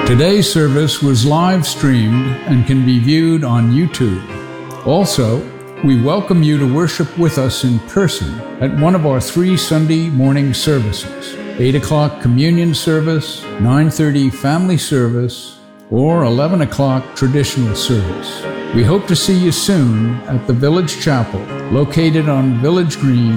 Today's service was live streamed and can be viewed on YouTube. Also, we welcome you to worship with us in person at one of our 3 Sunday morning services: 8 o'clock communion service, 9:30 family service, or 11 o'clock traditional service. We hope to see you soon at the Village Chapel, located on Village Green